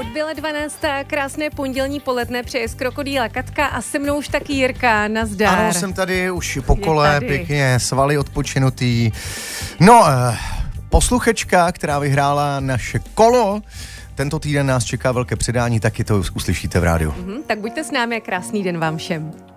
Byla 12. krásné pondělní poledne, přeje z Krokodýla Katka a se mnou už taky Jirka, nazdar. Ano, jsem tady už po kole, pěkně, svaly odpočinutý. No, posluchačka, která vyhrála naše kolo, tento týden nás čeká velké předání, taky to uslyšíte v rádiu. Tak buďte s námi a krásný den vám všem.